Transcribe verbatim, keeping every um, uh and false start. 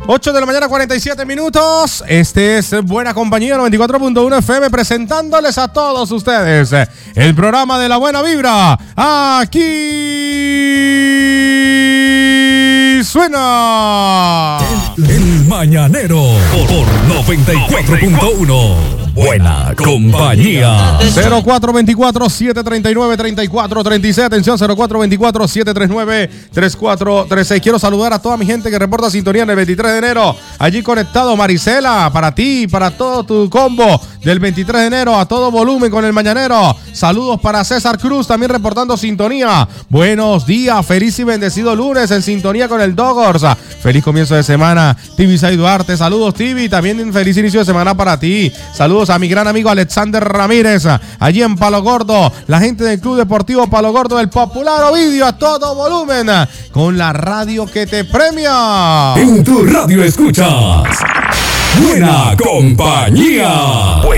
ocho de la mañana, cuarenta y siete minutos. Este es Buena Compañía noventa y cuatro punto uno F M, presentándoles a todos ustedes el programa de la buena vibra. Aquí suena El, el Mañanero por noventa y cuatro punto uno. Buena Compañía. cero cuatro dos cuatro, siete tres nueve, tres cuatro tres seis. Atención, cero cuatro dos cuatro, siete tres nueve, tres cuatro tres seis. Quiero saludar a toda mi gente que reporta sintonía en el veintitrés de enero. Allí conectado, Marisela, para ti, para todo tu combo del veintitrés de enero, a todo volumen con el Mañanero. Saludos para César Cruz, también reportando sintonía. Buenos días, feliz y bendecido lunes en sintonía con el Dogors. Feliz comienzo de semana, Tibisay Duarte. Saludos, Tibi, también feliz inicio de semana para ti. Saludos a mi gran amigo Alexander Ramírez, allí en Palo Gordo, la gente del Club Deportivo Palo Gordo, el popular Ovidio, a todo volumen, con la radio que te premia. En tu radio escuchas Buena Compañía.